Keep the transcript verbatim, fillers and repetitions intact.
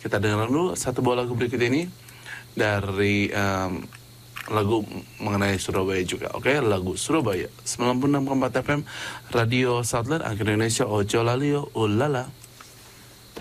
Kita dengar dulu satu buah lagu berikut ini dari um, lagu mengenai Surabaya juga. Oke, okay? Lagu Surabaya sembilan puluh enam koma empat F M Radio Southland Angkasa Indonesia Ojo Lalio Ulala.